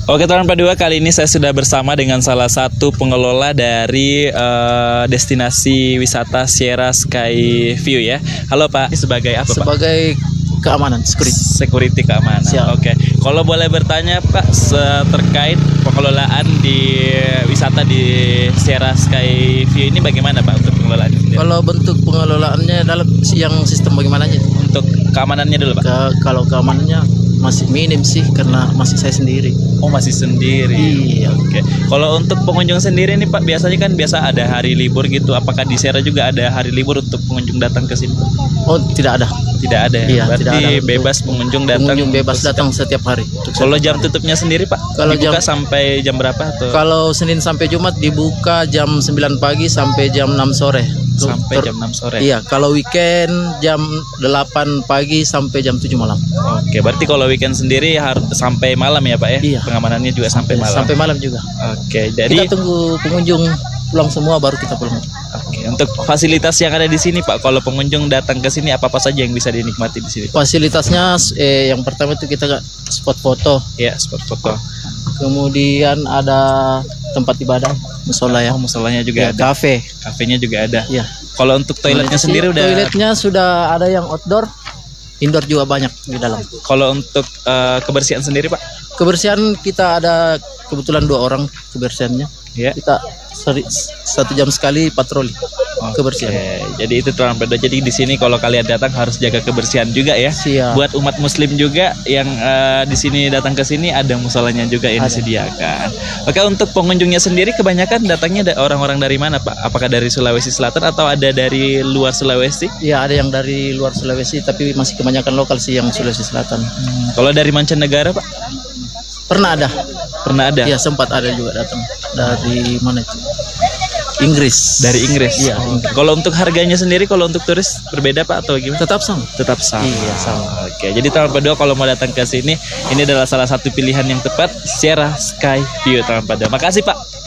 Oke teman Padua, kali ini saya sudah bersama dengan salah satu pengelola dari destinasi wisata Sierra Sky View ya. Halo Pak, ini sebagai apa Pak? Sebagai keamanan, security keamanan. Siap. Oke, kalau boleh bertanya Pak terkait pengelolaan di wisata di Sierra Sky View ini bagaimana Pak untuk pengelolaan sendiri? Kalau bentuk pengelolaannya dalam yang sistem bagaimana aja? Untuk keamanannya dulu Pak. Kalau keamanannya masih minim sih karena masih saya sendiri. Oh masih sendiri. Iya. Oke. Kalau untuk pengunjung sendiri nih Pak, biasanya kan ada hari libur gitu. Apakah di Sierra juga ada hari libur untuk pengunjung datang ke sini? Oh tidak ada. Tidak ada. Iya, Berarti tidak ada. bebas pengunjung datang. Pengunjung bebas datang setiap hari. Kalau jam tutupnya sendiri Pak? Kalau dibuka jam sampai jam berapa atau? Kalau Senin sampai Jumat dibuka jam 9 pagi sampai jam 6 sore. Sampai jam 6 sore. Iya, kalau weekend jam 8 pagi sampai jam 7 malam. Oke, berarti kalau weekend sendiri harus sampai malam ya Pak ya? Iya. Pengamanannya juga sampai malam. Sampai malam juga. Oke, jadi Kita tunggu pengunjung pulang semua baru kita pulang. Oke, untuk fasilitas yang ada di sini Pak, kalau pengunjung datang ke sini apa saja yang bisa dinikmati di sini? Fasilitasnya yang pertama itu kita spot foto. Ya, spot foto. Kemudian ada tempat ibadah, musola ya. Oh, musolanya juga Ya, ada. kafe. Kafenya juga ada. Iya. Kalau untuk toiletnya sendiri udah. Toiletnya sudah ada yang outdoor, indoor juga banyak di dalam. Kalau untuk kebersihan sendiri Pak? Kebersihan kita ada kebetulan 2 orang kebersihannya. Ya. Kita 1 jam sekali patroli kebersihan. Jadi itu terang beda. Jadi di sini kalau kalian datang harus jaga kebersihan juga ya. Siap. Buat umat Muslim juga yang di sini datang ke sini ada musolanya juga yang disediakan. Oke, untuk pengunjungnya sendiri kebanyakan datangnya orang-orang dari mana Pak? Apakah dari Sulawesi Selatan atau ada dari luar Sulawesi? Ya ada yang dari luar Sulawesi tapi masih kebanyakan lokal sih yang Sulawesi Selatan. Kalau dari mancanegara Pak? Pernah ada. Pernah ada? Ya sempat ada juga datang dari mana itu? Inggris. Dari Inggris. Iya. Kalau untuk harganya sendiri, kalau untuk turis berbeda Pak atau gimana? Tetap sama. Tetap sama. Iya sama. Oke, jadi teman Padua kalau mau datang ke sini, ini adalah salah satu pilihan yang tepat, Sierra Sky View teman Padua. Makasih Pak.